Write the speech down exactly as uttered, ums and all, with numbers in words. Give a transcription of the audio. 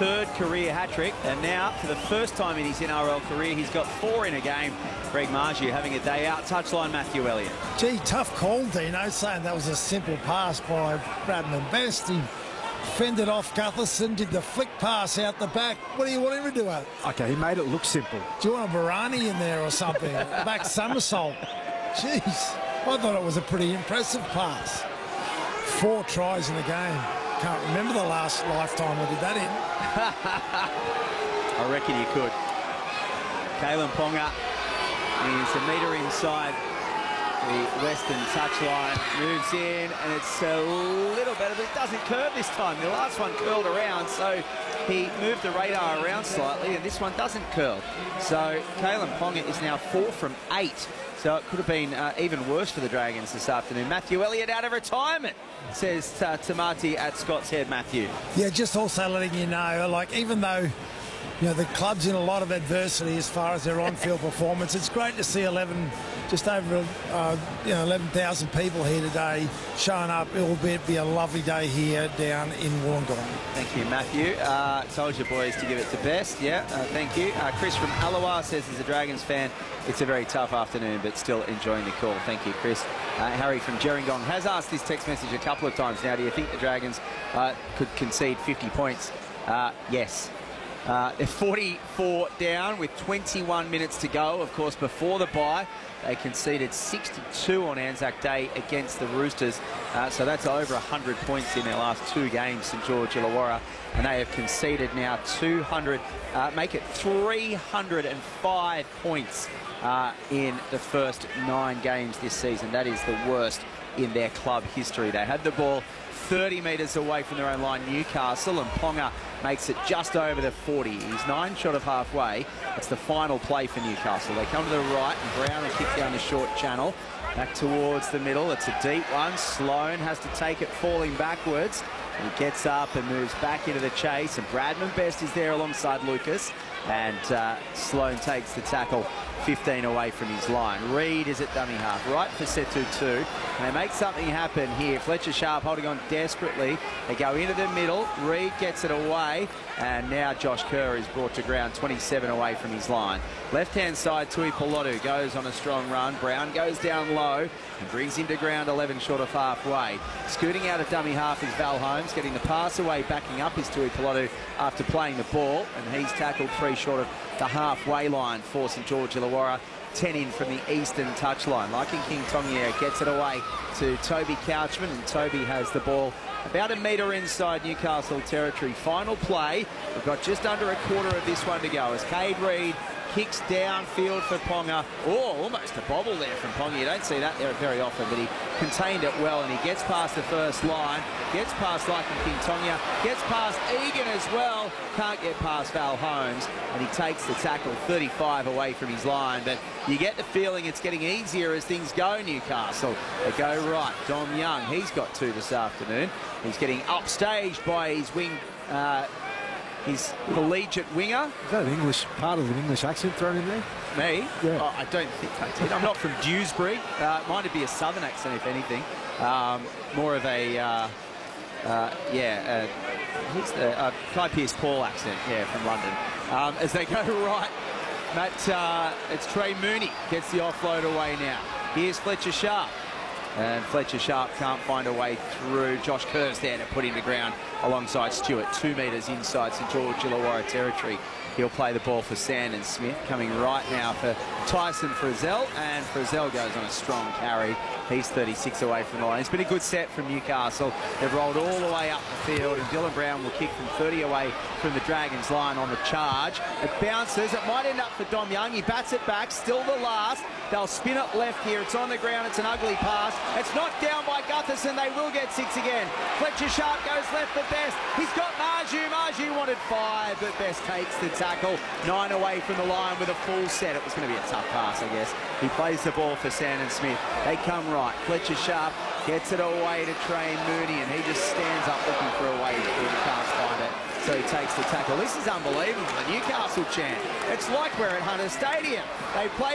third career hat-trick, and now, for the first time in his N R L career, he's got four in a game. Greg Marzhew having a day out. Touchline, Matthew Elliott. Gee, tough call, Dino, saying that was a simple pass by Bradman Best. He fended off Gutherson, did the flick pass out the back. What do you want him to do? It? Okay, he made it look simple. Do you want a Barani in there or something? Back somersault. Jeez, I thought it was a pretty impressive pass. Four tries in the game. Can't remember the last lifetime we did that in. I reckon you could. Kalyn Ponga is a metre inside the western touchline, moves in, and it's a little better, but it doesn't curve this time. The last one curled around, so he moved the radar around slightly, and this one doesn't curl. So Kalyn Ponga is now four from eight. So it could have been uh, even worse for the Dragons this afternoon. Matthew Elliott out of retirement, says uh, Tamati at Scott's Head. Matthew. Yeah, just also letting you know, like, even though, you know, the club's in a lot of adversity as far as their on-field performance, it's great to see eleven, just over, uh, you know, eleven thousand people here today showing up. It will be, be a lovely day here down in Wollongong. Thank you, Matthew. Uh, told you boys to give it to Best. Yeah, uh, thank you. Uh, Chris from Alawa says, as a Dragons fan, it's a very tough afternoon, but still enjoying the call. Thank you, Chris. Uh, Harry from Gerringong has asked this text message a couple of times now. Do you think the Dragons uh, could concede fifty points? Uh, yes. Uh, they're forty-four down with twenty-one minutes to go. Of course, before the bye, they conceded sixty-two on Anzac Day against the Roosters. Uh, so that's over one hundred points in their last two games, St George Illawarra. And they have conceded now two hundred, uh, make it three hundred five points uh, in the first nine games this season. That is the worst in their club history. They had the ball thirty metres away from their own line, Newcastle, and Ponga makes it just over the forty. He's nine short of halfway. It's the final play for Newcastle. They come to the right, and Brown will kick down the short channel. Back towards the middle. It's a deep one. Sloan has to take it falling backwards. He gets up and moves back into the chase, and Bradman Best is there alongside Lucas, and uh, Sloan takes the tackle fifteen away from his line. Reid is at dummy half, right for Setu two, and they make something happen here. Fletcher Sharp holding on desperately. They go into the middle. Reid gets it away, and now Josh Kerr is brought to ground twenty-seven away from his line. Left-hand side, Tui Pilotu goes on a strong run. Brown goes down low and brings him to ground eleven short of halfway. Scooting out of dummy half is Val Holmes, getting the pass away, backing up is Tui Pilotu after playing the ball, and he's tackled three short of the halfway line for St George Illawarra. ten in from the eastern touchline. Liking King Tongier gets it away to Toby Couchman, and Toby has the ball about a metre inside Newcastle territory. Final play. We've got just under a quarter of this one to go as Cade Reid kicks downfield for Ponga. Oh, almost a bobble there from Ponga. You don't see that there very often, but he contained it well, and he gets past the first line, gets past Liking King Tongia, gets past Egan as well, can't get past Val Holmes, and he takes the tackle thirty-five away from his line. But you get the feeling it's getting easier as things go, Newcastle. They go right. Dom Young, he's got two this afternoon. He's getting upstaged by his wing, uh, his collegiate winger. Is that an English, part of an English accent thrown in there? Me? Yeah. Oh, I don't think I did. I'm not from Dewsbury. Uh, it might be a southern accent, if anything. Um, more of a, uh, uh, yeah, uh, who's the, uh, Guy Pearce Paul accent, yeah, from London. Um, as they go right, Matt, uh, it's Trey Mooney gets the offload away now. Here's Fletcher Sharp. And Fletcher Sharp can't find a way through. Josh Kerr's there to put him to ground alongside Stewart, two metres inside St George Illawarra territory. He'll play the ball for Sandon Smith, coming right now for Tyson Frizzell, and Frizzell goes on a strong carry. He's thirty-six away from the line. It's been a good set from Newcastle. They've rolled all the way up the field, and Dylan Brown will kick from thirty away from the Dragons line on the charge. It bounces. It might end up for Dom Young. He bats it back, still the last. They'll spin it left here. It's on the ground. It's an ugly pass. It's knocked down by Gutherson. They will get six again. Fletcher Sharp goes left for Best. He's got Marzhew. Marzhew wanted five, but Best takes the tackle. Nine away from the line with a full set. It was going to be a tough pass, I guess. He plays the ball for Sandon Smith. They come right. Fletcher Sharp gets it away to Trey Mooney, and he just stands up looking for a way. He can't find it, so he takes the tackle. This is unbelievable. The Newcastle chant. It's like we're at Hunter Stadium. They play